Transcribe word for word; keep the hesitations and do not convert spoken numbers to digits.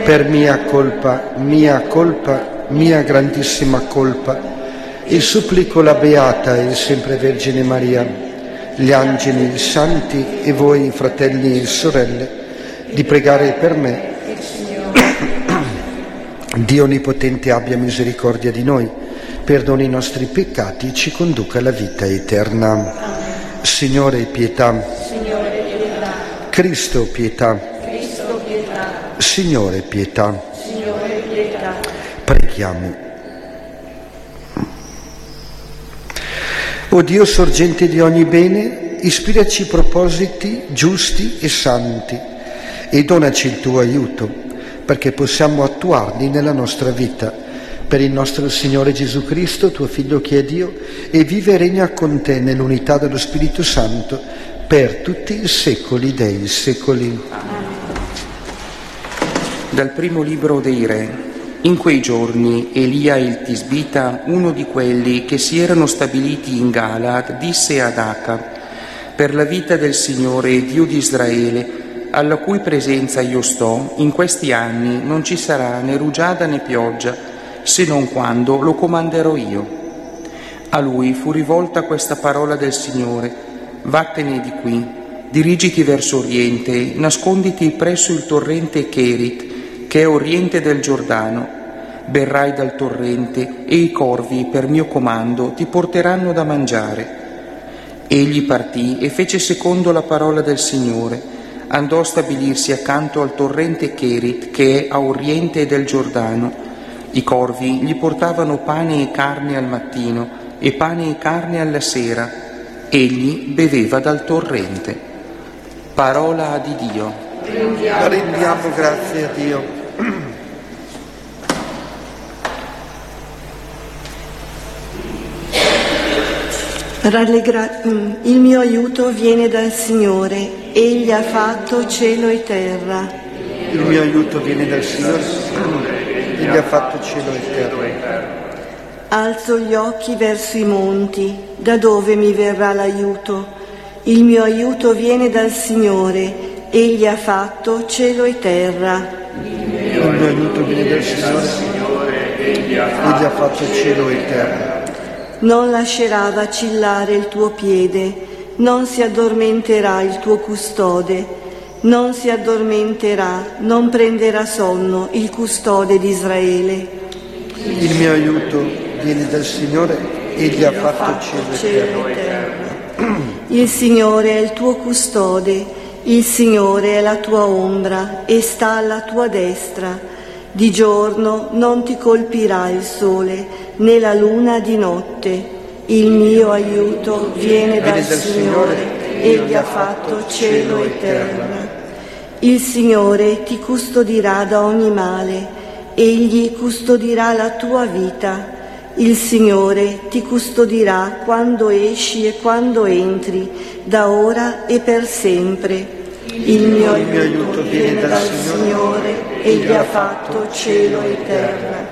per mia colpa, mia colpa, mia grandissima colpa, e supplico la Beata e sempre Vergine Maria, gli angeli, i santi e voi, fratelli e sorelle, di pregare per me. Dio Onnipotente abbia misericordia di noi, perdoni i nostri peccati e ci conduca alla vita eterna. Signore, pietà. Signore, pietà. Cristo, pietà. Cristo, pietà. Signore, pietà. Signore, pietà. Preghiamo. O Dio, sorgente di ogni bene, ispiraci propositi giusti e santi e donaci il tuo aiuto, perché possiamo attuarli nella nostra vita. Per il nostro Signore Gesù Cristo, tuo Figlio che è Dio, e vive e regna con te nell'unità dello Spirito Santo, per tutti i secoli dei secoli. Dal primo libro dei Re. In quei giorni Elia il Tisbita, uno di quelli che si erano stabiliti in Galaad, disse ad Acab: per la vita del Signore Dio di Israele, alla cui presenza io sto, in questi anni non ci sarà né rugiada né pioggia, se non quando lo comanderò io. A lui fu rivolta questa parola del Signore: vattene di qui, dirigiti verso oriente, nasconditi presso il torrente Cherit, che è oriente del Giordano. Berrai dal torrente e i corvi, per mio comando, ti porteranno da mangiare. Egli partì e fece secondo la parola del Signore. Andò a stabilirsi accanto al torrente Cherit, che è a oriente del Giordano. I corvi gli portavano pane e carne al mattino e pane e carne alla sera. Egli beveva dal torrente. Parola di Dio. Rendiamo, Rendiamo grazie a Dio. Rallegra... Il mio aiuto viene dal Signore, Egli ha fatto cielo e terra. Il mio aiuto viene dal Signore, Egli ha fatto cielo e terra. Alzo gli occhi verso i monti, da dove mi verrà l'aiuto? Il mio aiuto viene dal Signore, Egli ha fatto cielo e terra. Il mio aiuto viene dal Signore, Egli ha fatto cielo e terra. Non lascerà vacillare il tuo piede, non si addormenterà il tuo custode, non si addormenterà, non prenderà sonno il custode di Israele. Il mio aiuto viene dal Signore, Egli ha fatto cielo e terra. Il Signore è il tuo custode, il Signore è la tua ombra e sta alla tua destra. Di giorno non ti colpirà il sole, né la luna di notte. Il mio aiuto viene dal Signore, Egli ha fatto cielo e terra. Il Signore ti custodirà da ogni male, Egli custodirà la tua vita. Il Signore ti custodirà quando esci e quando entri, da ora e per sempre. Il mio aiuto viene dal Signore, Egli ha fatto cielo e terra.